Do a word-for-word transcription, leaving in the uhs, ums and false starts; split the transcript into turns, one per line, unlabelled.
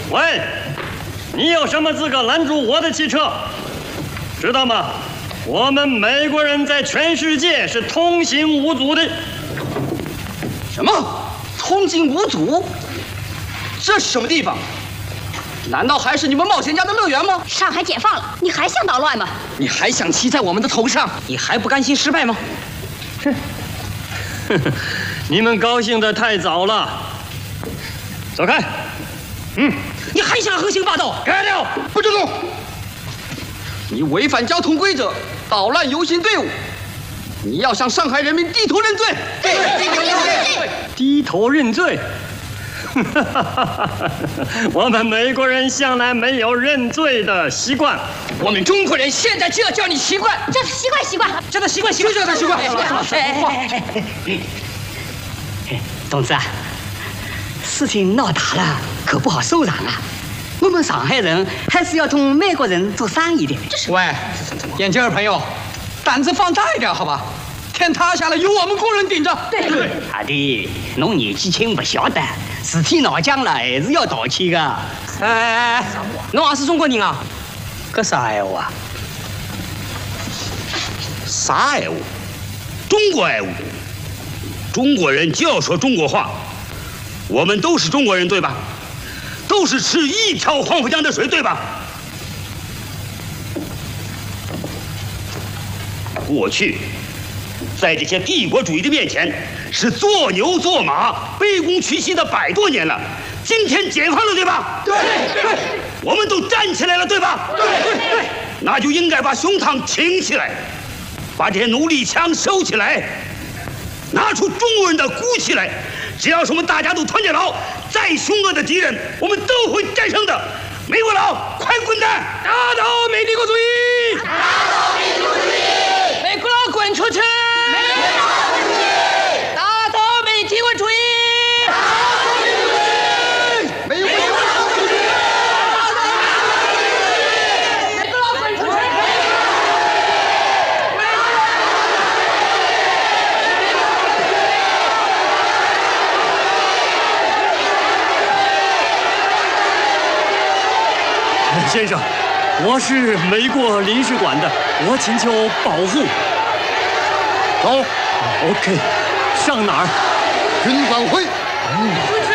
喂，你有什么资格拦住我的汽车？知道吗？我们美国人在全世界是通行无阻的。
什么？通行无阻？这是什么地方？难道还是你们冒险家的乐园吗？
上海解放了，你还想捣乱吗？
你还想骑在我们的头上？你还不甘心失败吗？
哼，你们高兴得太早了。走开。嗯，
你还想横行霸道？
开掉！
不准动！
你违反交通规则，捣乱游行队伍，你要向上海人民低头认罪。
对，低头认罪。
低头认罪。我们美国人向来没有认罪的习惯，
我们中国人现在就要教你习惯，
这是习惯习惯，
叫他习惯习惯，叫他习惯。
同志啊，事情闹大了，可不好收场啊。我们上海人还是要同美国人做生意的。
喂，眼镜儿朋友，胆子放大一点好吧？天塌下来有我们工人顶着。
对对，阿弟，侬年纪轻不晓得，事体闹僵了还是要道歉的。
哎哎哎，侬也是中国人啊？
搿啥闲话啊？
啥闲话？中国闲话。中国人就要说中国话。我们都是中国人，对吧？都是吃一条黄浦江的水，对吧？过去，在这些帝国主义的面前，是做牛做马、卑躬屈膝的百多年了。今天解放了，对吧？
对对，
我们都站起来了，对吧？
对对，
那就应该把胸膛挺起来，把这些努力枪收起来，拿出中国人的骨气来。只要是我们大家都团结牢，再凶恶的敌人，我们都会战胜的。美国佬，快滚蛋！
打倒美帝国主义！
打倒美帝国主义！
美国佬滚出去！
美国佬滚出去！
打倒美帝国主义！
打倒美帝国主义！
美国佬滚出去！美国佬滚出去！
先生，我是美国领事馆的，我请求保护。
走
，OK， 上哪儿？
军管会。
嗯